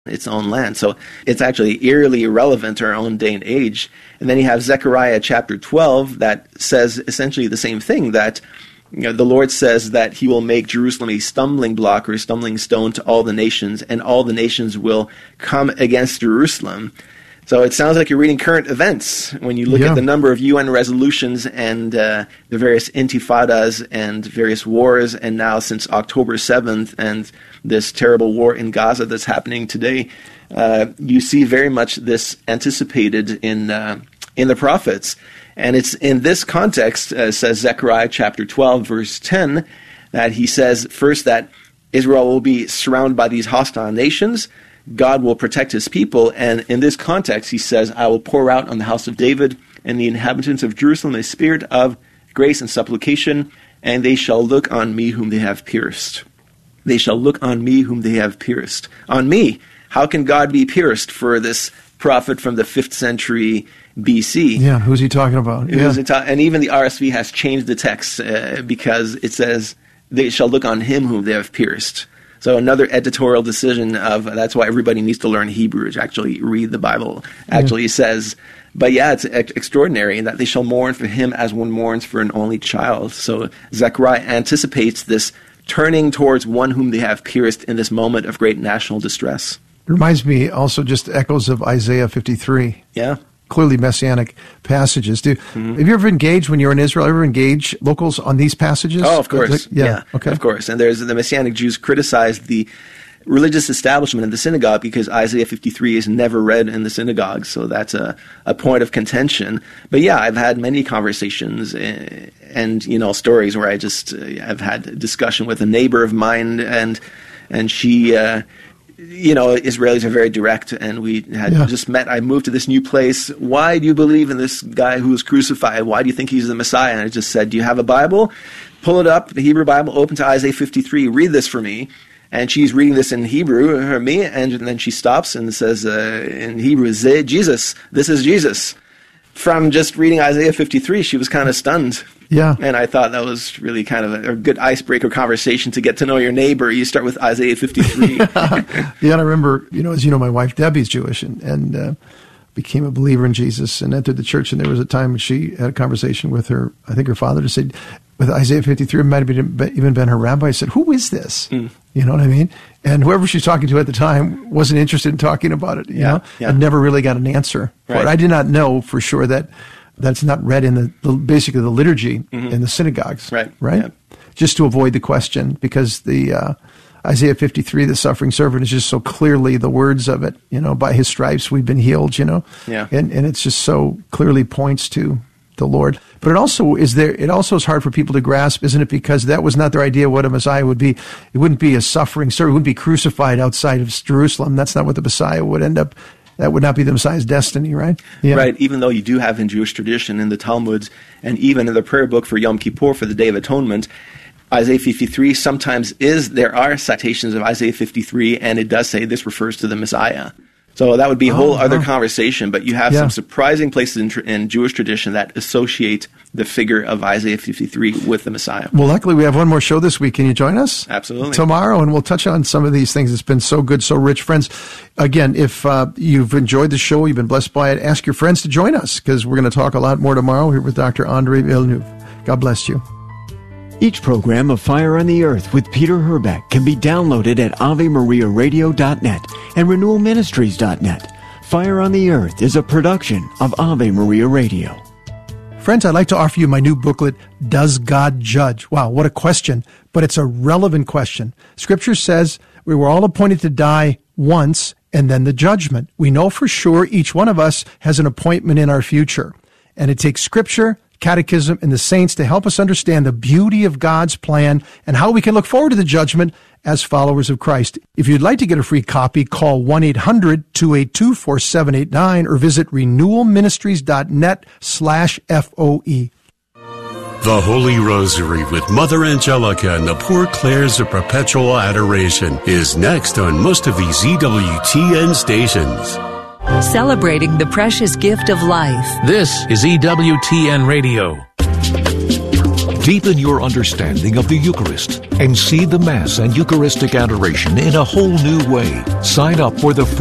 its own land. So it's actually eerily relevant to our own day and age. And then you have Zechariah chapter 12 that says essentially the same thing, that the Lord says that he will make Jerusalem a stumbling block or a stumbling stone to all the nations, and all the nations will come against Jerusalem. So it sounds like you're reading current events when you look at the number of UN resolutions and the various intifadas and various wars, and now since October 7th and this terrible war in Gaza that's happening today. You see very much this anticipated in the prophets. And it's in this context, says Zechariah chapter 12, verse 10, that he says first that Israel will be surrounded by these hostile nations. God will protect his people, and in this context, he says, I will pour out on the house of David and the inhabitants of Jerusalem a spirit of grace and supplication, and they shall look on me whom they have pierced. They shall look on me whom they have pierced. On me. How can God be pierced for this prophet from the 5th century BC? Yeah, who's he talking about? And even the RSV has changed the text because it says, they shall look on him whom they have pierced. So another editorial decision of, that's why everybody needs to learn Hebrew, to actually read the Bible, actually says. But yeah, it's extraordinary that they shall mourn for him as one mourns for an only child. So Zechariah anticipates this turning towards one whom they have pierced in this moment of great national distress. It reminds me also just echoes of Isaiah 53. Yeah. Clearly messianic passages. Have you ever engaged, when you're in Israel, ever engage locals on these passages? Oh, of course. Yeah. Okay. Of course. And there's the Messianic Jews criticized the religious establishment in the synagogue because Isaiah 53 is never read in the synagogue. So that's a point of contention. But yeah, I've had many conversations and stories where I've had discussion with a neighbor of mine, and she Israelis are very direct, and we had just met. I moved to this new place. Why do you believe in this guy who was crucified? Why do you think he's the Messiah? And I just said, do you have a Bible? Pull it up, the Hebrew Bible, open to Isaiah 53. Read this for me. And she's reading this in Hebrew for me, and then she stops and says in Hebrew, Jesus, this is Jesus. From just reading Isaiah 53, she was kind of stunned. Yeah. And I thought that was really kind of a good icebreaker conversation to get to know your neighbor. You start with Isaiah 53. Yeah, and I remember, as you know, my wife Debbie's Jewish and became a believer in Jesus and entered the church. And there was a time when she had a conversation with her father to say, with Isaiah 53, it might have even been her rabbi, said, who is this? You know what I mean? And whoever she's talking to at the time wasn't interested in talking about it, you know, and never really got an answer. Right. But I did not know for sure that's not read in basically the liturgy in the synagogues. Right. Right? Yeah. Just to avoid the question, because the Isaiah 53, the suffering servant, is just so clearly the words of it, by his stripes we've been healed, Yeah. And it's just so clearly points to the Lord. But it also is hard for people to grasp, isn't it? Because that was not their idea what a Messiah would be. It wouldn't be a suffering servant. It wouldn't be crucified outside of Jerusalem. That's not what the Messiah would end up. That would not be the Messiah's destiny, right? Yeah. Right, even though you do have in Jewish tradition, in the Talmud, and even in the prayer book for Yom Kippur, for the Day of Atonement, Isaiah 53 there are citations of Isaiah 53, and it does say this refers to the Messiah. So that would be a whole other conversation, but you have some surprising places in Jewish tradition that associate the figure of Isaiah 53 with the Messiah. Well, luckily we have one more show this week. Can you join us? Absolutely. Tomorrow, and we'll touch on some of these things. It's been so good, so rich. Friends, again, if you've enjoyed the show, you've been blessed by it, ask your friends to join us, because we're going to talk a lot more tomorrow here with Dr. Andre Villeneuve. God bless you. Each program of Fire on the Earth with Peter Herbeck can be downloaded at AveMariaRadio.net and RenewalMinistries.net. Fire on the Earth is a production of Ave Maria Radio. Friends, I'd like to offer you my new booklet, Does God Judge? Wow, what a question, but it's a relevant question. Scripture says we were all appointed to die once and then the judgment. We know for sure each one of us has an appointment in our future. And it takes Scripture, Catechism, and the saints to help us understand the beauty of God's plan and how we can look forward to the judgment as followers of Christ. If you'd like to get a free copy, call 1-800-282-4789 or visit renewalministries.net/FOE. The Holy Rosary with Mother Angelica and the Poor Clares of Perpetual Adoration is next on most of these EWTN stations. Celebrating the precious gift of life. This is EWTN Radio. Deepen your understanding of the Eucharist and see the Mass and Eucharistic adoration in a whole new way. Sign up for the